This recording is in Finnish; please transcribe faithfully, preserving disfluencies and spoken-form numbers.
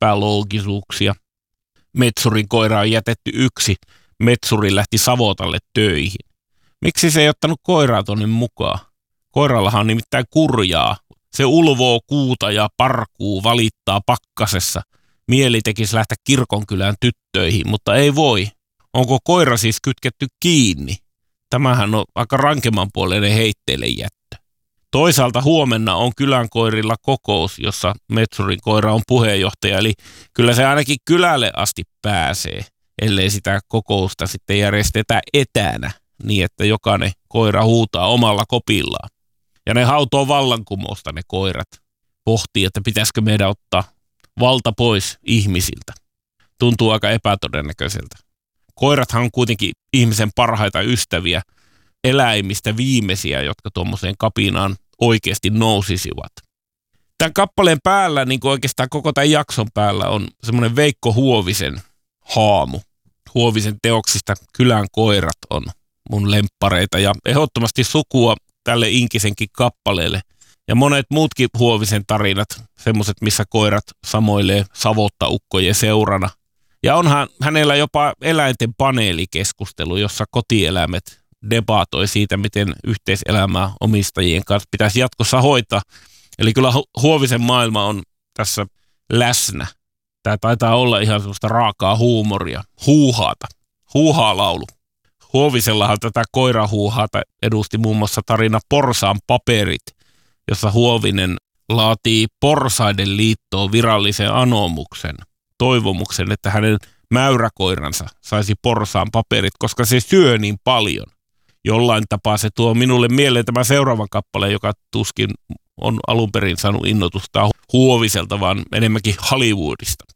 epäloogisuuksia. Metsurin koira on jätetty yksi. Metsuri lähti Savotalle töihin. Miksi se ei ottanut koiraa tonne mukaan? Koirallahan on nimittäin kurjaa. Se ulvoo kuuta ja parkuu, valittaa pakkasessa. Mieli tekisi lähteä kirkonkylään tyttöihin, mutta ei voi. Onko koira siis kytketty kiinni? Tämähän on aika rankemmanpuoleinen heitteille jättö. Toisaalta huomenna on kylän koirilla kokous, jossa Metsurin koira on puheenjohtaja, eli kyllä se ainakin kylälle asti pääsee, ellei sitä kokousta sitten järjestetä etänä, niin että jokainen koira huutaa omalla kopillaan. Ja ne hautoo vallankumousta ne koirat. Pohtii, että pitäisikö meidän ottaa valta pois ihmisiltä. Tuntuu aika epätodennäköiseltä. Koirathan on kuitenkin ihmisen parhaita ystäviä, eläimistä viimeisiä, jotka tuommoiseen kapinaan oikeasti nousisivat. Tämän kappaleen päällä, niin kuin oikeastaan koko tämän jakson päällä, on semmoinen Veikko Huovisen haamu. Huovisen teoksista Kylän koirat on mun lemppareita ja ehdottomasti sukua tälle Inkisenkin kappaleelle. Ja monet muutkin Huovisen tarinat, semmoiset missä koirat samoilee savottaukkojen seurana. Ja onhan hänellä jopa eläinten paneelikeskustelu, jossa kotieläimet debatoi siitä, miten yhteiselämää omistajien kanssa pitäisi jatkossa hoitaa. Eli kyllä Huovisen maailma on tässä läsnä. Tämä taitaa olla ihan sellaista raakaa huumoria, huuhaata, huuhaalaulu. Huovisellahan tätä koirahuuhaata edusti muun muassa tarina Porsaan paperit, jossa Huovinen laatii Porsaiden liittoon virallisen anomuksen, toivomuksen, että hänen mäyräkoiransa saisi Porsaan paperit, koska se syö niin paljon. Jollain tapaa se tuo minulle mieleen tämä seuraavan kappaleen, joka tuskin on alun perin saanut innotusta Huoviselta, vaan enemmänkin Hollywoodista.